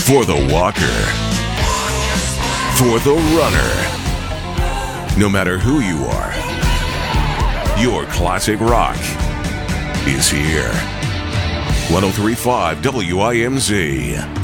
For the walker. For the runner. No matter who you are, your classic rock is here. 103.5 WIMZ.